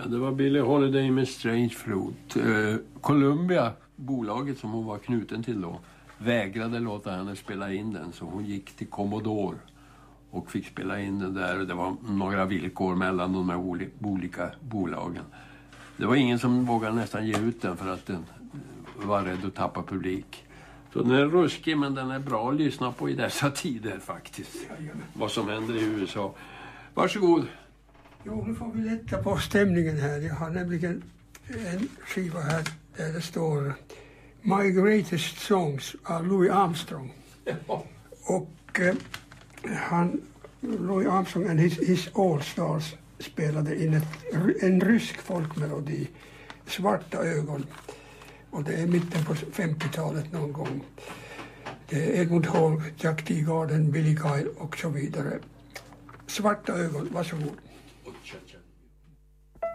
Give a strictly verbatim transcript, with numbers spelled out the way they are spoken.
Ja, det var Billie Holiday med Strange Fruit. Eh, Columbia, bolaget som hon var knuten till då, vägrade låta henne spela in den, så hon gick till Commodore och fick spela in den där. Det var några villkor mellan de här olika bolagen. Det var ingen som vågade nästan ge ut den för att den var rädd att tappa publik. Så den är ruskig, men den är bra att lyssna på i dessa tider faktiskt. Vad som händer i U S A. Varsågod. Jo, nu får vi lätta på stämningen här. Jag har nämligen en skiva här där det står My Greatest Songs av Louis Armstrong. Ja. Och eh, han, Louis Armstrong and his, his All Stars spelade in ett, en rysk folkmelodi, Svarta ögon. Och det är mitten på femtiotalet någon gång. Det är Edmund Hall, Jack Teagarden, Billy Kyle och så vidare. Svarta ögon, varsågod.